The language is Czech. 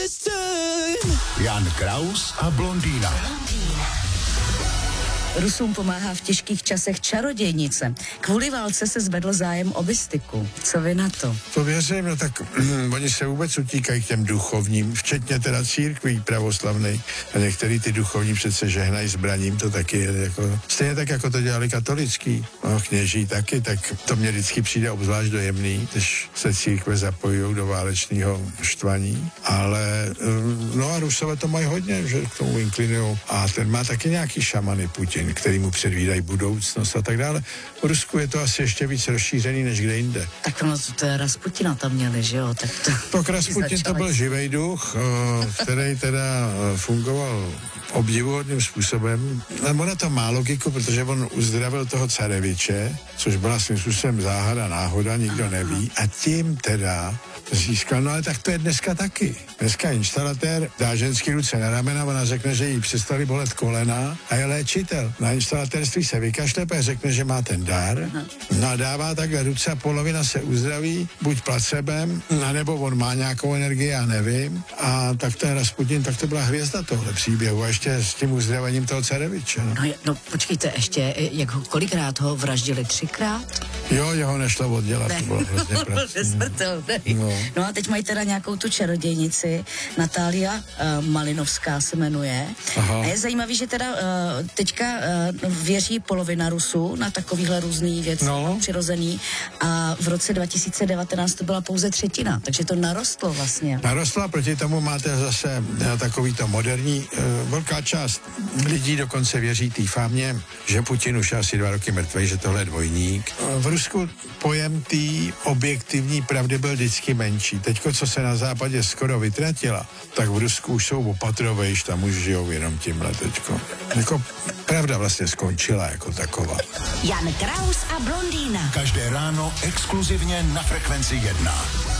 Jan Kraus a blondýna. Rusům pomáhá v těžkých časech čarodějnice. Kvůli válce se zvedl zájem o mystiku. Co vy na to? To věřím, no tak oni se vůbec utíkají k těm duchovním, včetně teda církví pravoslavnej. A některý ty duchovní přece žehnají zbraním, to taky je jako, stejně tak, jako to dělali katolický. No, kněží taky, tak to mě vždycky přijde obzvlášť dojemný, když se církve zapojují do válečného štvaní. Ale no a Rusové to mají hodně, že k tomu inklinují. A ten má taky nějaký šamany Putin, který mu předvídají budoucnost a tak dále. V Rusku je to asi ještě víc rozšířený než kde jinde. Tak ono to je Rasputina tam měli, že jo? Tak Rasputin to byl živej duch, který teda fungoval obdivuhodným způsobem. A ono to má logiku, protože on uzdravil toho careviče, což byla svým způsobem záhada, náhoda, nikdo neví. A tím teda získal, no ale tak to je dneska taky. Dneska instalatér dá ženský ruce na ramena, ona řekne, že jí přestali bolet kolena a je léčitel. Na instalatérství se vykašle, řekne, že má ten dar, no a dává takhle ruce a polovina se uzdraví, buď placebem, anebo on má nějakou energii, já nevím. A tak ten Rasputin, tak to byla hvězda tohle příběhu a ještě s tím uzdravením toho careviče. No počkejte, ještě, kolikrát ho vraždili? 3krát? Jo, jeho nešlo oddělat, to bylo hrozně pracné. No a teď mají teda nějakou tu čarodějnici, Natália Malinovská se jmenuje. Aha. A je zajímavý, že teda teďka věří polovina Rusů na takovýhle různý věci, přirozený, a v roce 2019 to byla pouze 1/3, takže to narostlo vlastně. Narostlo, proti tomu máte zase takovýto moderní, velká část lidí dokonce věří té fámě, že Putin už je asi 2 roky mrtvej, že tohle je dvojník. V Rusku pojem té objektivní pravdy byl vždycky menší. Teďko, co se na západě skoro vytratila, tak v Rusku už jsou opatrovejš, tam už žijou jenom tímhle teďko. Jako pravda vlastně skončila jako taková. Jan Kraus a blondýna. Každé ráno exkluzivně na Frekvenci 1.